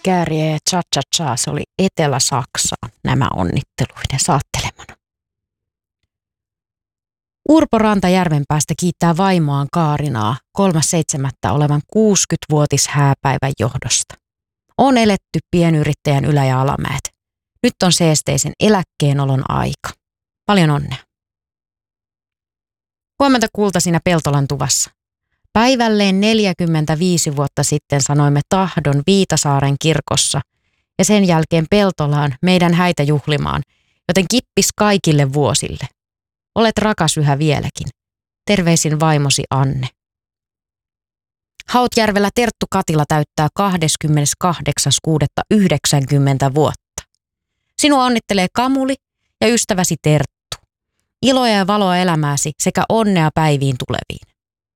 kääriä ja cha-cha-cha, se oli Etelä-Saksaan nämä onnitteluiden saattelemana. Urpo Ranta Järvenpäästä kiittää vaimoaan Kaarinaa 3.7. olevan 60-vuotishääpäivän johdosta. On eletty pienyrittäjän ylä- ja alamäet. Nyt on seesteisen eläkkeenolon aika. Paljon onnea. Huomenta kulta siinä Peltolan tuvassa. Päivälleen 45 vuotta sitten sanoimme tahdon Viitasaaren kirkossa ja sen jälkeen Peltolaan meidän häitä juhlimaan, joten kippis kaikille vuosille. Olet rakas yhä vieläkin. Terveisin vaimosi Anne. Hautjärvellä Terttu Katila täyttää 28.6.90 vuotta. Sinua onnittelee Kamuli ja ystäväsi Terttu. Iloa ja valoa elämääsi sekä onnea päiviin tuleviin.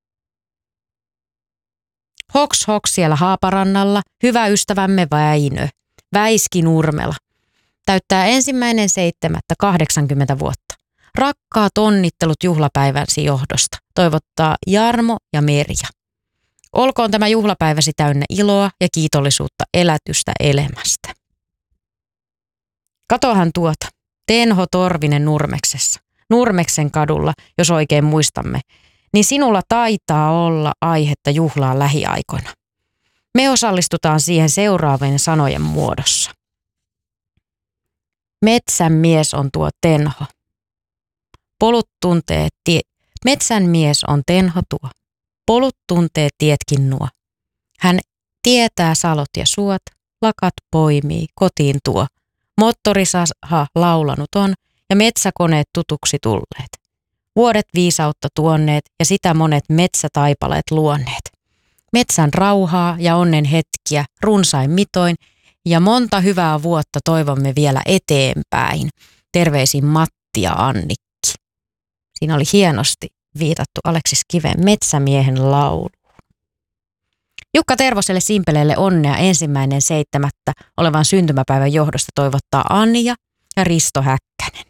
Hoks hoks siellä Haaparannalla, hyvä ystävämme Väinö, Väiski Nurmela, täyttää 1.7.80 vuotta. Rakkaat onnittelut juhlapäivänsi johdosta, toivottaa Jarmo ja Merja. Olkoon tämä juhlapäiväsi täynnä iloa ja kiitollisuutta elätystä elämästä. Katohan tuota, Tenho Torvinen Nurmeksessa, Nurmeksen kadulla, jos oikein muistamme, niin sinulla taitaa olla aihetta juhlaa lähiaikoina. Me osallistutaan siihen seuraavien sanojen muodossa. Metsän mies on tuo Tenho. Polut tuntee Metsän mies on Tenho tuo. Polut tuntee tietkin nuo. Hän tietää salot ja suot, lakat poimii, kotiin tuo. Moottorisaha laulanut on ja metsäkoneet tutuksi tulleet. Vuodet viisautta tuonneet ja sitä monet metsätaipaleet luonneet. Metsän rauhaa ja onnen hetkiä runsain mitoin ja monta hyvää vuotta toivomme vielä eteenpäin. Terveisin Matti ja Annikki. Siinä oli hienosti viitattu Aleksis Kiven Metsämiehen laulu. Jukka Tervoselle Simpeleelle onnea 1.7. olevan syntymäpäivän johdosta toivottaa Anja ja Risto Häkkänen.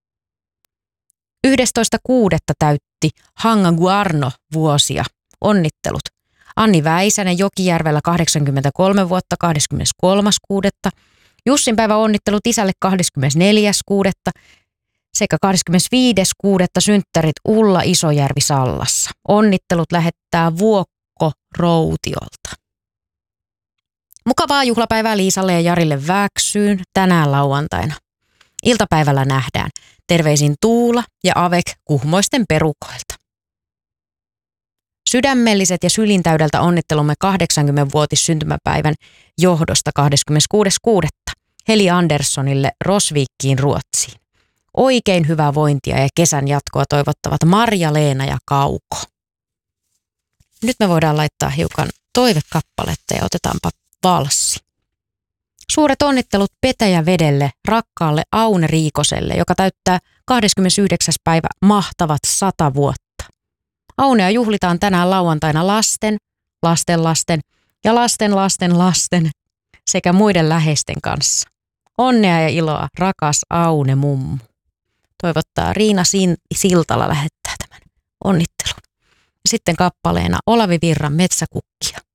11.6. täytti Hanga Guarno vuosia. Onnittelut. Anni Väisänen Jokijärvellä 83 vuotta 23.6. Jussin päivä onnittelut isälle 24.6. sekä 25.6. synttärit Ulla Isojärvi Sallassa. Onnittelut lähettää Vuokko Routiolta. Mukavaa juhlapäivää Liisalle ja Jarille Väksyyn tänään lauantaina. Iltapäivällä nähdään. Terveisin Tuula ja Avek Kuhmoisten perukoilta. Sydämelliset ja sylintäydeltä onnittelumme 80-vuotis syntymäpäivän johdosta 26.6. Heli Anderssonille Rosviikkiin Ruotsiin. Oikein hyvää vointia ja kesän jatkoa toivottavat Marja-Leena ja Kauko. Nyt me voidaan laittaa hiukan toivekappaletta ja otetaanpa valssi. Suuret onnittelut Petäjävedelle, rakkaalle Aune Riikoselle, joka täyttää 29. päivä mahtavat 100 vuotta. Aunea juhlitaan tänään lauantaina lasten, lastenlasten ja lasten sekä muiden läheisten kanssa. Onnea ja iloa, rakas Aune mummu. Toivottaa Riina Siltala lähettää tämän onnittelun. Ja sitten kappaleena Olavi Virran Metsäkukkia.